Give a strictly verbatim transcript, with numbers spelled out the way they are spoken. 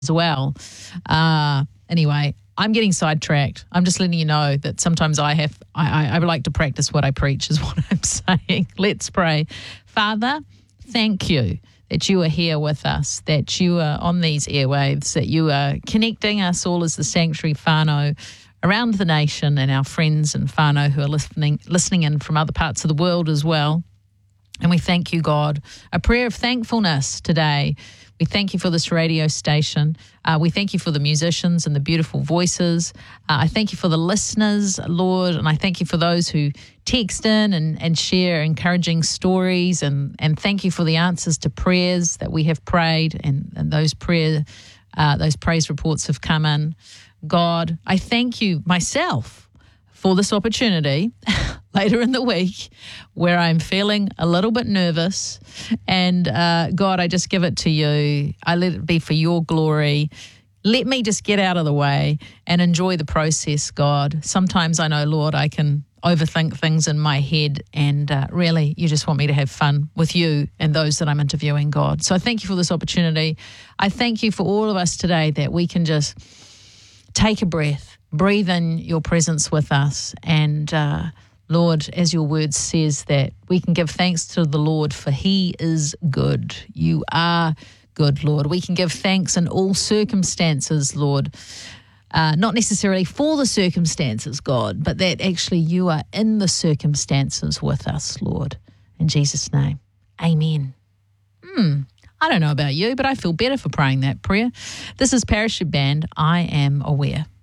as well. Uh, anyway, I'm getting sidetracked. I'm just letting you know that sometimes I have, I, I, I like to practice what I preach is what I'm saying. Let's pray. Father, thank you that you are here with us, that you are on these airwaves, that you are connecting us all as the Sanctuary whānau around the nation and our friends and whānau who are listening, listening in from other parts of the world as well. And we thank you, God. A prayer of thankfulness today. We thank you for this radio station. Uh, we thank you for the musicians and the beautiful voices. Uh, I thank you for the listeners, Lord, and I thank you for those who text in and, and share encouraging stories, and, and thank you for the answers to prayers that we have prayed, and, and those prayer, uh, those praise reports have come in. God, I thank you myself for this opportunity later in the week where I'm feeling a little bit nervous. And uh, God, I just give it to you. I let it be for your glory. Let me just get out of the way and enjoy the process, God. Sometimes I know, Lord, I can overthink things in my head, and uh, really you just want me to have fun with you and those that I'm interviewing, God. So I thank you for this opportunity. I thank you for all of us today that we can just take a breath, breathe in your presence with us, and uh, Lord, as your word says, that we can give thanks to the Lord, for he is good. You are good, Lord. We can give thanks in all circumstances, Lord, uh, not necessarily for the circumstances, God, but that actually you are in the circumstances with us, Lord. In Jesus' name, amen. Hmm. I don't know about you, but I feel better for praying that prayer. This is Parachute Band. I am aware.